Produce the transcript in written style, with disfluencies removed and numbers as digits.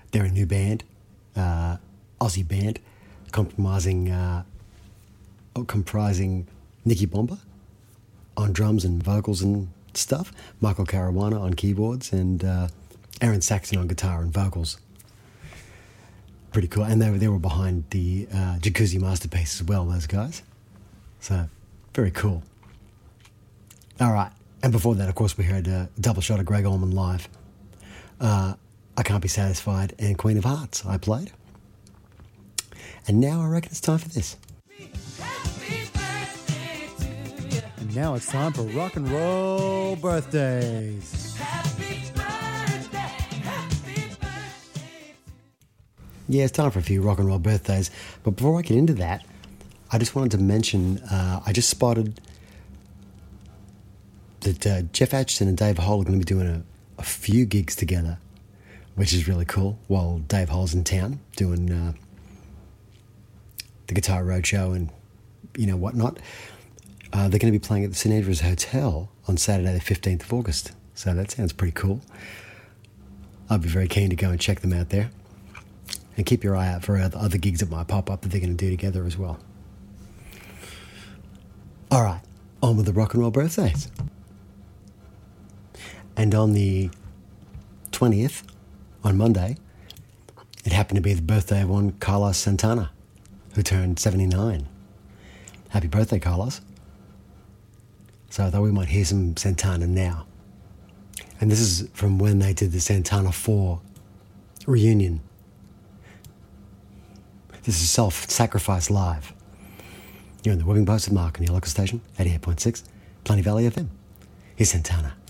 They're a new band, Aussie band, comprising Nicky Bomber on drums and vocals and stuff, Michael Caruana on keyboards, and Aaron Saxon on guitar and vocals. Pretty cool. And they were behind the Jacuzzi Masterpiece as well, those guys. So, very cool. All right. And before that, of course, we heard a double shot of Greg Allman live. I Can't Be Satisfied and Queen of Hearts I played. And now I reckon it's time for this. And now it's time for rock and roll birthdays. Yeah, it's time for a few rock and roll birthdays. But before I get into that, I just wanted to mention, I just spotted that Jeff Atchison and Dave Hole are going to be doing a few gigs together, which is really cool, while Dave Hole's in town doing the Guitar Roadshow and, whatnot. They're going to be playing at the St Andrews Hotel on Saturday the 15th of August. So that sounds pretty cool. I'd be very keen to go and check them out there. And keep your eye out for other gigs that might pop up that they're going to do together as well. All right, on with the rock and roll birthdays. And on the 20th, on Monday, it happened to be the birthday of one Carlos Santana, who turned 79. Happy birthday, Carlos. So I thought we might hear some Santana now. And this is from when they did the Santana 4 reunion. This is Self-Sacrifice Live. You're in the Whipping Post with Mark on your local station, 88.6, Plenty Valley FM. Here's Santana.